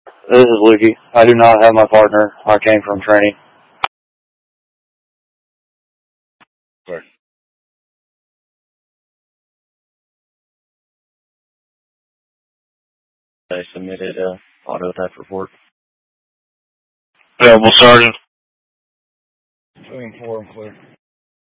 This is Lukey. I do not have my partner. I came from training. Correct. I submitted a auto theft report. Available, Sergeant. Swing 4 and clear.